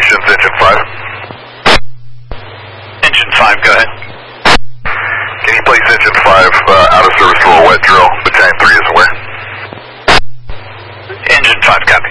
Operations, Engine 5. Engine 5, go ahead. Can you place Engine 5 out of service for a wet drill? Battalion 3 is aware. Engine 5, copy.